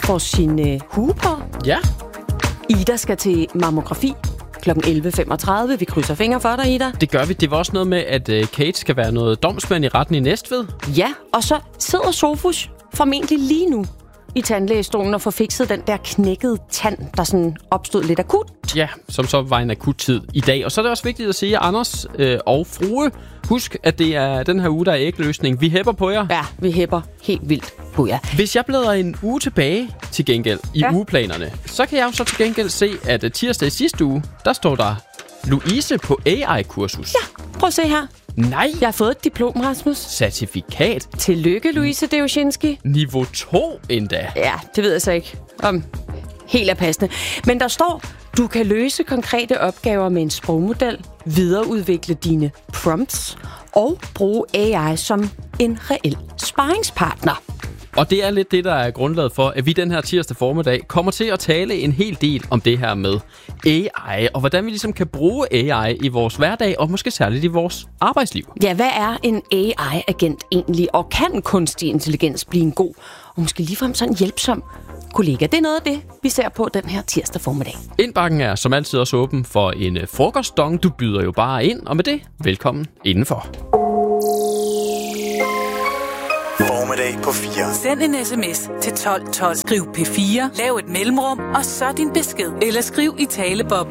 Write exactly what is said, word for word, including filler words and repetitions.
får sin øh, hue på. Ja. Ida skal til mammografi klokken elleve femogtredive. Vi krydser fingre for dig, Ida. Det gør vi. Det var også noget med, at uh, Kate skal være noget domsmand i retten i Næstved. Ja, og så sidder Sofus formentlig lige nu i tandlægestolen og får fikset den der knækkede tand, der sådan opstod lidt akut. Ja, som så var en akut tid i dag. Og så er det også vigtigt at sige, Anders øh, og Frue, husk, at det er den her uge, der er ægløsning. Vi hæpper på jer. Ja, vi hæpper helt vildt på jer. Hvis jeg bladrer en uge tilbage til gengæld i ja. ugeplanerne, så kan jeg jo så til gengæld se, at tirsdag i sidste uge, der står der Louise på A I-kursus. Ja, prøv at se her. Nej. Jeg har fået et diplom, Rasmus. Certifikat. Tillykke, Louise Deushinski. Niveau to endda. Ja, det ved jeg så ikke om helt er passende. Men der står, du kan løse konkrete opgaver med en sprogmodel, videreudvikle dine prompts og bruge A I som en reel sparringspartner. Og det er lidt det, der er grundlaget for, at vi den her tirsdag formiddag kommer til at tale en hel del om det her med A I, og hvordan vi ligesom kan bruge A I i vores hverdag, og måske særligt i vores arbejdsliv. Ja, hvad er en A I-agent egentlig, og kan kunstig intelligens blive en god, og måske ligefrem sådan hjælpsom kollega? Det er noget af det, vi ser på den her tirsdag formiddag. Indbakken er som altid også åben for en frokostdong. Du byder jo bare ind, og med det, velkommen indenfor. Formiddag på fire. Send en sms til tolv tolv. Skriv P fire, lav et mellemrum, og så din besked. Eller skriv i taleboble